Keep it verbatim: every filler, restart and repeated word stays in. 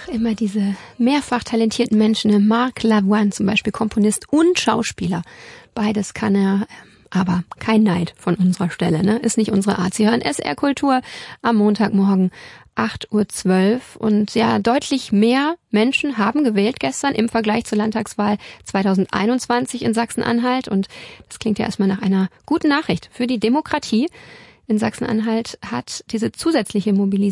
immer diese mehrfach talentierten Menschen, ne? Marc Lavoine zum Beispiel, Komponist und Schauspieler. Beides kann er, aber kein Neid von unserer Stelle, ne? Ist nicht unsere Art. Sie hören S R Kultur am Montagmorgen acht Uhr zwölf und ja, deutlich mehr Menschen haben gewählt gestern im Vergleich zur Landtagswahl zwanzig einundzwanzig in Sachsen-Anhalt und das klingt ja erstmal nach einer guten Nachricht für die Demokratie. In Sachsen-Anhalt hat diese zusätzliche Mobilisierung